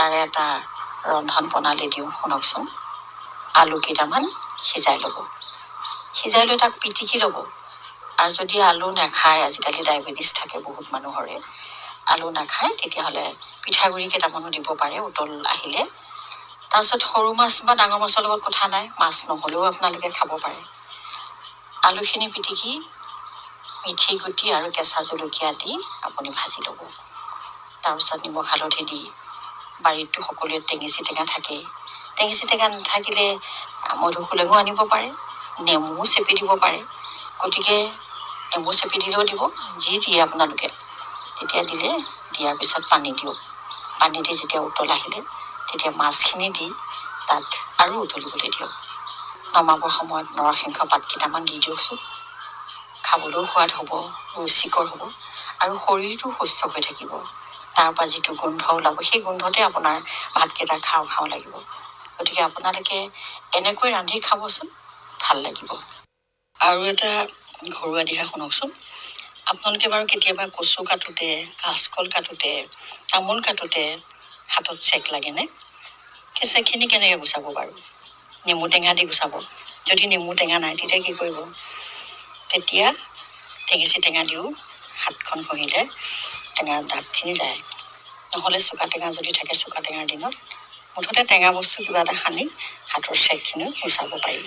তাৰে এটা ৰন্ধন প্ৰণালী দিওঁ শুনকচোন। আলু কেইটামান সিজাই ল'ব, সিজাই লৈ তাক পিটিকি ল'ব। আৰু যদি আলু নাখায়, আজিকালি ডায়েবেটিছ থাকে বহুত মানুহৰে, আলু নাখায়, তেতিয়াহ'লে পিঠাগুড়ি কেইটামানো দিব পাৰে উতল আহিলে। তাৰপিছত সৰু মাছ বা ডাঙৰ মাছৰ লগত কথা নাই, মাছ নহ'লেও আপোনালোকে খাব পাৰে। আলুখিনি পিটিকি মিঠি গুটি আৰু কেঁচা জলকীয়া দি আপুনি ভাজি ল'ব। তাৰপিছত নিমখ হালধি দি, বাৰীততো সকলোৱে টেঙেচি টেঙা থাকেই, টেঙেচি টেঙা নাথাকিলে মধুসোলেঙো আনিব পাৰে, নেমুও চেপি দিব পাৰে। গতিকে নেমু চেপি দিলেও দিব, যি দিয়ে আপোনালোকে। তেতিয়া দিলে, দিয়াৰ পিছত পানী দিয়ক। পানী দি যেতিয়া উতল আহিলে, তেতিয়া মাছখিনি দি তাত আৰু উতলিবলৈ দিয়ক। নমাবৰ সময়ত নৰসিংহ পাত কেইটামান দি দিয়কচোন। খাবলৈও সোৱাদ হ'ব, ৰুচিকৰ হ'ব আৰু শৰীৰটো সুস্থ হৈ থাকিব। তাৰ পৰা যিটো গোন্ধ ওলাব, সেই গোন্ধতে আপোনাৰ ভাতকেইটা খাওঁ খাওঁ লাগিব। গতিকে আপোনালোকে এনেকৈ ৰান্ধি খাবচোন, ভাল লাগিব। আৰু এটা ঘৰুৱা দিহা শুনকচোন। আপোনালোকে বাৰু কেতিয়াবা কচু কাটোতে, কাচকল কাটোতে, তামোল কাটোতে হাতত চেক লাগেনে? সেই চেকখিনি কেনেকৈ গুচাব বাৰু? নেমু টেঙা দি গুচাব। যদি নেমু টেঙা নাই, তেতিয়া কি কৰিব? তেতিয়া টেঙেচি টেঙা দিও হাতখন ঘঁহিলে টেঙাৰ দাগখিনি যায়। নহ'লে চোকা টেঙা যদি থাকে, চোকা টেঙাৰ দিনত মুঠতে টেঙা বস্তু কিবা এটা সানি হাতৰ চেকখিনিও গুচাব পাৰি।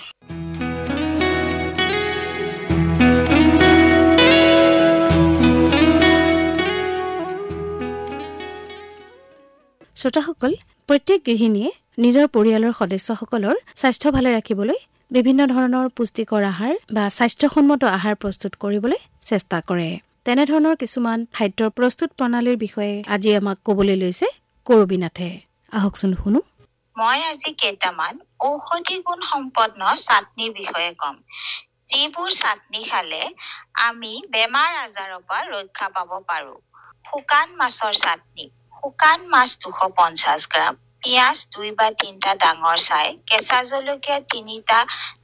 শ্ৰোতাসকল, প্ৰত্যেক গৃহিণীয়ে নিজৰ পৰিয়ালৰ সদস্যসকলৰ স্বাস্থ্য ভালে ৰাখিবলৈ বিভিন্ন ধৰণৰ পুষ্টিকৰ আহাৰ বা স্বাস্থ্যসন্মত আহাৰ প্ৰস্তুত কৰিবলৈ চেষ্টা কৰে। তেনেধৰণৰ কিছুমান খাদ্যৰ প্ৰস্তুত প্ৰণালীৰ বিষয়ে আজি আমাক ক'বলৈ লৈছে কৰবীনাথে। আহকচোন শুনো। মই আজি কেইটামান ঔষধি গুণ সম্পন্ন চাটনিৰ বিষয়ে ক'ম, যিবোৰ চাটনি খালে আমি বেমাৰ আজাৰৰ পৰা ৰক্ষা পাব পাৰো। শুকান মাছৰ চাটনি। শুকান মাছ 250 গ্ৰাম, পিঁয়াজ 2 বা 3টা ডাঙৰ চাই, কেঁচা জলকীয়া 3টা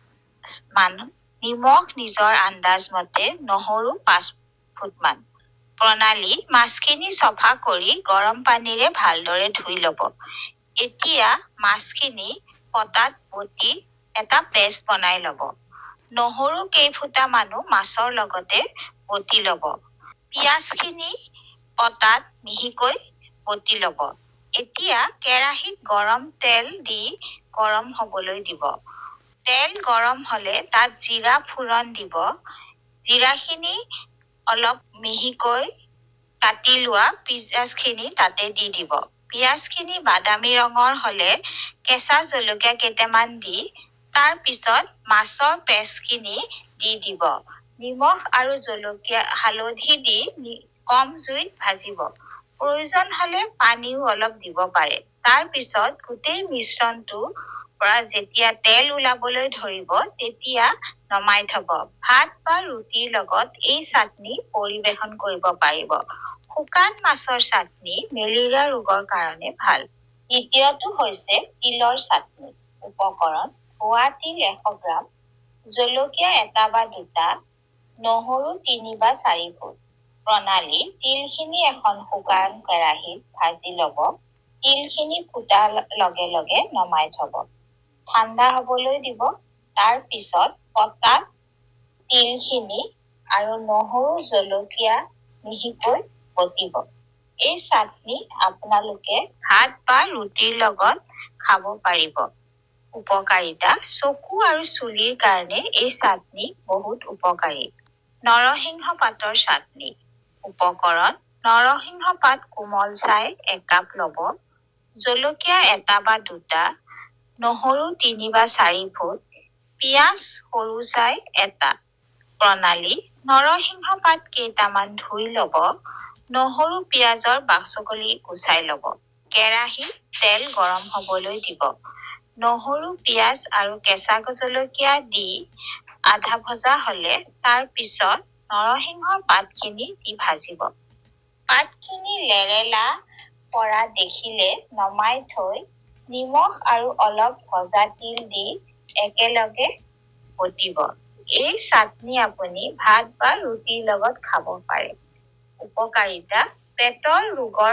মান, নিমখ নিজৰ আন্দাজ মতে, নহৰু 5 ফুটমান। প্ৰণালী: মাছখিনি চফা কৰি গৰম পানীৰে ভালদৰে ধুই ল'ব। এতিয়া মাছখিনি পটাত বটি এটা পেষ্ট বনাই ল'ব। নহৰু কেইফুটামানো মাছৰ লগতে বটি ল'ব। পিঁয়াজখিনি পটাত মিহিকৈ বটি ল'ব। এতিয়া কেৰাহীত গৰম তেল দি গৰম হ'বলৈ দিব। তেল গৰম হ'লে তাত জিৰা ফোৰণ দিব। জিৰাখিনি অলপ মিহিকৈ কাটি লোৱা পিঁয়াজখিনি তাতে দি দিব। পিঁয়াজখিনি বাদামী ৰঙৰ হ'লে কেঁচা জলকীয়া কেইটামান দি তাৰ পিছত মাছৰ পেষ্টখিনি দি দিব। নিমখ আৰু হালধি দি কম জুইত ভাজিব। প্ৰয়োজন হ'লে পানীও অলপ দিব পাৰে। তাৰ পিছত গোটেই মিশ্ৰণটোৰ পৰা যেতিয়া তেল ওলাবলৈ ধৰিব, তেতিয়া নমাই থব। ভাত বা ৰুটিৰ লগত এই চাটনি পৰিবেশন কৰিব পাৰিব। শুকান মাছৰ চাটনি মেলেৰিয়া ৰোগৰ কাৰণে ভাল। দ্বিতীয়টো হৈছে তিলৰ চাটনি। উপকৰণ: খোৱা তিল 100 গ্ৰাম, জলকীয়া 1 বা 2টা, নহৰু 3 বা 4 ফুট। প্ৰণালী: তিলখিনি এখন শুকান কেৰাহীত ভাজি ল'ব। তিলখিনি ফুটাৰ লগে লগে নমাই থব। ঠাণ্ডা হ'বলৈ দিব। তাৰ পিছত পটাত তিলখিনি আৰু নহৰু জলকীয়া মিহিকৈ বটিব। এই চাটনি আপোনালোকে ভাত বা ৰুটিৰ লগত খাব পাৰিব। উপকাৰিতা: চকু আৰু চুলিৰ কাৰণে এই চাটনি বহুত উপকাৰী। নৰসিংহ পাতৰ চাটনি। উপকৰণ: নৰসিংহ পাত কোমল চাই 1 কাপ ল'ব, জলকীয়া 1 বা 2টা, নহৰু 3 বা 4 ফুট, পিঁয়াজ সৰু চাই 1টা। প্ৰণালী: নৰসিংহ পাত কেইটামান ধুই ল'ব, নহৰু পিঁয়াজৰ বাকচকলি গুচাই ল'ব। কেৰাহীত তেল গৰম হ'বলৈ দিব। নহৰু, পিঁয়াজ আৰু কেঁচা জলকীয়া দি আধা ভজা হ'লে তাৰ পিছত নৰসিংহৰ পাতখিনি দি ভাজিব। পাতখিনি লেৰেলা পৰা দেখিলে নমাই থৈ নিমখ আৰু অলপ ভজা তিল দি একেলগে বটিব। এই চাটনি আপুনি ভাত বা ৰুটিৰ লগত খাব পাৰে। উপকাৰিতা: পেটৰ ৰোগৰ